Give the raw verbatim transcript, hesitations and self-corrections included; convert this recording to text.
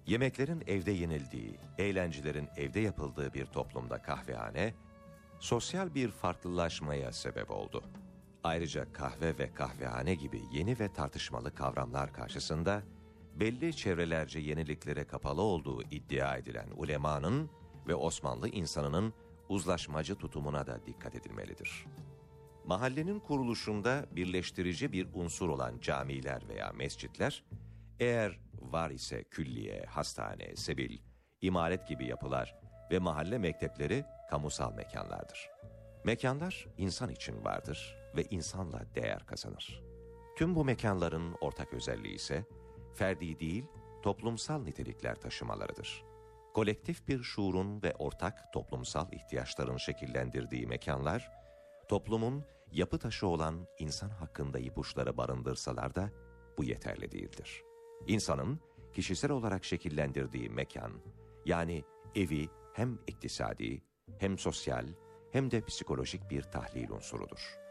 Yemeklerin evde yenildiği, eğlencelerin evde yapıldığı bir toplumda kahvehane, sosyal bir farklılaşmaya sebep oldu. Ayrıca kahve ve kahvehane gibi yeni ve tartışmalı kavramlar karşısında, belli çevrelerce yeniliklere kapalı olduğu iddia edilen ulemanın ve Osmanlı insanının uzlaşmacı tutumuna da dikkat edilmelidir. Mahallenin kuruluşunda birleştirici bir unsur olan camiler veya mescitler, eğer var ise külliye, hastane, sebil, imaret gibi yapılar ve mahalle mektepleri kamusal mekanlardır. Mekanlar insan için vardır ve insanla değer kazanır. Tüm bu mekanların ortak özelliği ise ferdi değil, toplumsal nitelikler taşımalarıdır. Kolektif bir şuurun ve ortak toplumsal ihtiyaçların şekillendirdiği mekanlar, toplumun yapı taşı olan insan hakkında ipuçları barındırsalar da bu yeterli değildir. İnsanın kişisel olarak şekillendirdiği mekan, yani evi hem iktisadi, hem sosyal, hem de psikolojik bir tahlil unsurudur.